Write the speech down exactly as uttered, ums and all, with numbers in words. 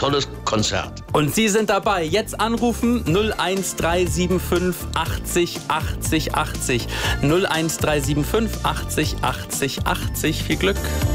tolles Konzert. Und Sie sind dabei. Jetzt anrufen null eins drei sieben fünf achtzig achtzig achtzig. null eins drei sieben fünf achtzig achtzig achtzig. Viel Glück.